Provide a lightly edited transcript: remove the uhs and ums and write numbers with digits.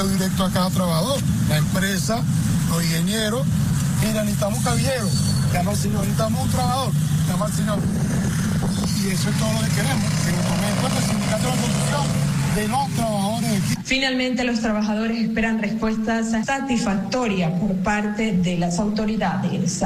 empleo directo a cada trabajador, la empresa, los ingenieros. Mira, necesitamos caballero, llama al señor, necesitamos un trabajador, llama al señor. Y eso es todo lo que queremos, que nos tome en cuenta el sindicato de la construcción de los trabajadores de aquí. Finalmente, los trabajadores esperan respuestas satisfactorias por parte de las autoridades.